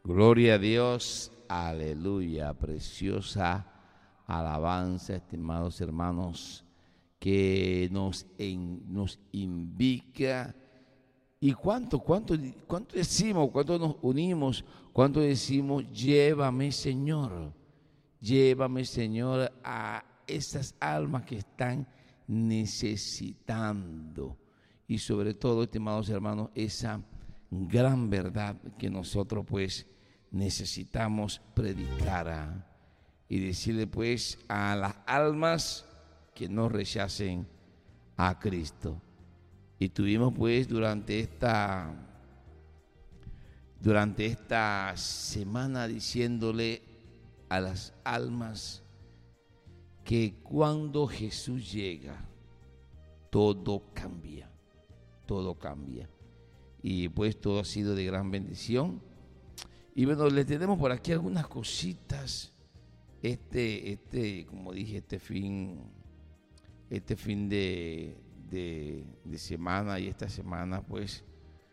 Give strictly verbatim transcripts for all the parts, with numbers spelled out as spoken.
Gloria a Dios, aleluya, preciosa alabanza, estimados hermanos, que nos, en, nos indica. ¿Y cuánto, cuánto, cuánto decimos, cuánto nos unimos, cuánto decimos, llévame Señor, llévame Señor a esas almas que están necesitando? Y sobre todo, estimados hermanos, esa gran verdad que nosotros pues necesitamos predicar a, y decirle pues a las almas que no rechacen a Cristo. Y tuvimos pues durante esta durante esta semana diciéndole a las almas que cuando Jesús llega, todo cambia, todo cambia. Y pues todo ha sido de gran bendición. Y bueno, le tenemos por aquí algunas cositas. Este, este, como dije, este fin, este fin de, de, de semana y esta semana, pues,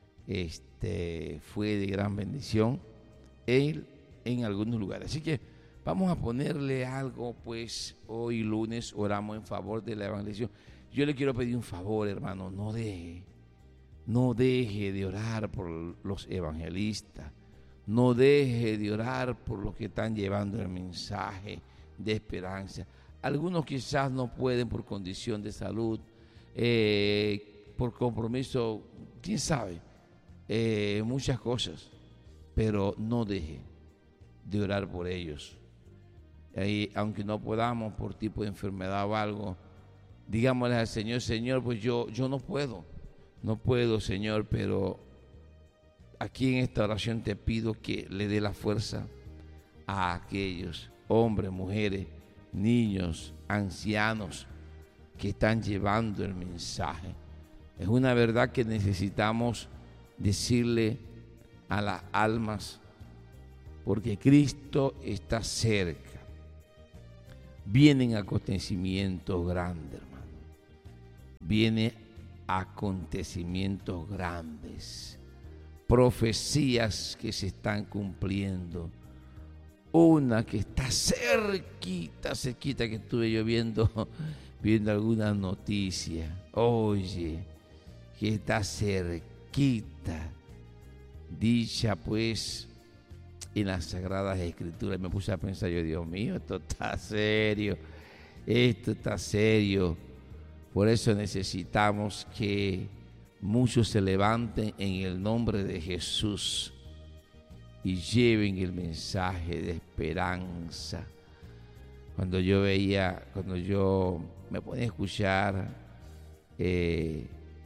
este, fue de gran bendición en, en algunos lugares. Así que vamos a ponerle algo, pues, hoy lunes oramos en favor de la evangelización. Yo le quiero pedir un favor, hermano, no deje. No deje de orar por los evangelistas, no deje de orar por los que están llevando el mensaje de esperanza. Algunos quizás no pueden por condición de salud, eh, por compromiso, quién sabe, eh, muchas cosas, pero no deje de orar por ellos. Y aunque no podamos por tipo de enfermedad o algo, digámosle al Señor, Señor, pues yo, yo no puedo. No puedo, Señor, pero aquí en esta oración te pido que le dé la fuerza a aquellos hombres, mujeres, niños, ancianos que están llevando el mensaje. Es una verdad que necesitamos decirle a las almas, porque Cristo está cerca. Vienen acontecimientos grandes, hermano. Viene acontecimientos grandes, profecías que se están cumpliendo. Una que está cerquita, cerquita, que estuve yo viendo, viendo algunas noticias. Oye, que está cerquita, dicha pues en las Sagradas Escrituras. Me puse a pensar yo, Dios mío, esto está serio, esto está serio. Por eso necesitamos que muchos se levanten en el nombre de Jesús y lleven el mensaje de esperanza. Cuando yo veía, cuando yo me ponía a escuchar eh,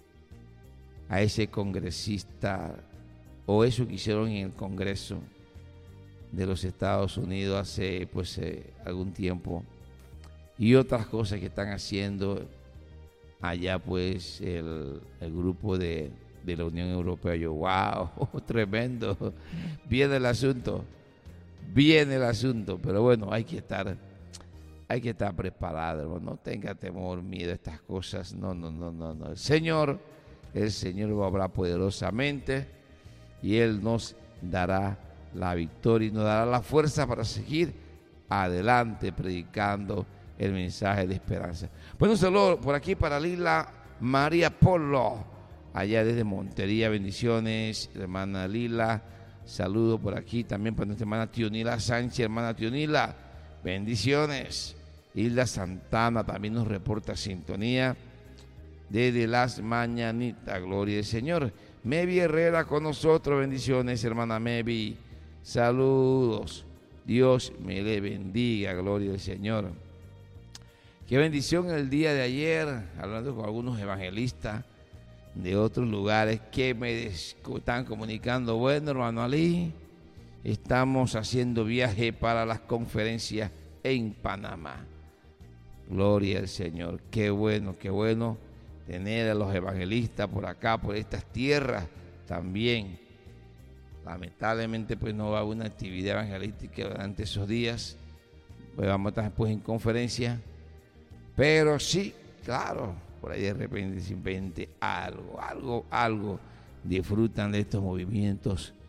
a ese congresista, o eso que hicieron en el Congreso de los Estados Unidos hace pues eh, algún tiempo, y otras cosas que están haciendo allá pues el, el grupo de, de la Unión Europea, yo, wow, tremendo, viene el asunto, viene el asunto, pero bueno, hay que estar, hay que estar preparado, hermano. No tenga temor, miedo a estas cosas, no, no, no, no, no, el Señor, el Señor va a hablar poderosamente y Él nos dará la victoria y nos dará la fuerza para seguir adelante predicando el mensaje de esperanza. Bueno, un saludo por aquí para Lila María Polo, allá desde Montería, bendiciones, hermana Lila. Saludo por aquí también para nuestra hermana Tionila Sánchez, hermana Tionila, bendiciones. Hilda Santana también nos reporta sintonía desde las mañanitas, gloria al Señor. Mevi Herrera con nosotros, bendiciones, hermana Mevi, saludos. Dios me le bendiga, gloria al Señor. Qué bendición el día de ayer, hablando con algunos evangelistas de otros lugares que me están comunicando. Bueno, hermano Ali, estamos haciendo viaje para las conferencias en Panamá. Gloria al Señor. Qué bueno, qué bueno tener a los evangelistas por acá, por estas tierras también. Lamentablemente, pues no va a haber una actividad evangelística durante esos días. Pues vamos a estar pues en conferencia. Pero sí, claro, por ahí de repente simplemente algo, algo, algo disfrutan de estos movimientos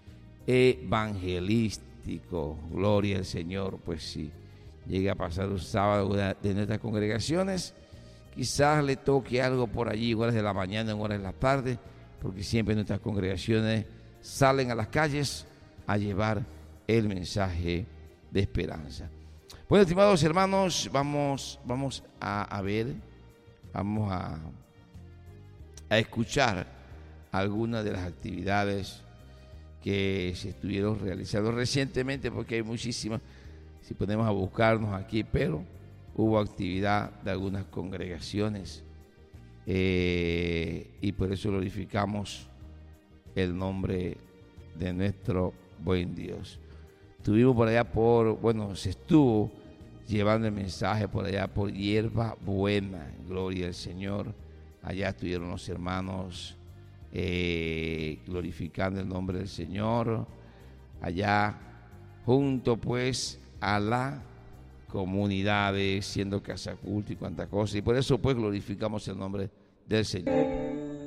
evangelístico. Gloria al Señor. Pues si llega a pasar un sábado de nuestras congregaciones, quizás le toque algo por allí, horas de la mañana, en horas de la tarde, porque siempre nuestras congregaciones salen a las calles a llevar el mensaje de esperanza. Bueno, estimados hermanos, vamos, vamos a, a ver, vamos a, a escuchar algunas de las actividades que se estuvieron realizando recientemente, porque hay muchísimas, si ponemos a buscarnos aquí, pero hubo actividad de algunas congregaciones eh, y por eso glorificamos el nombre de nuestro buen Dios. Estuvimos por allá por, bueno, se estuvo llevando el mensaje por allá por Hierba Buena, gloria al Señor. Allá estuvieron los hermanos eh, glorificando el nombre del Señor, allá junto pues a la comunidad, siendo casa culto y cuantas cosas, y por eso pues glorificamos el nombre del Señor.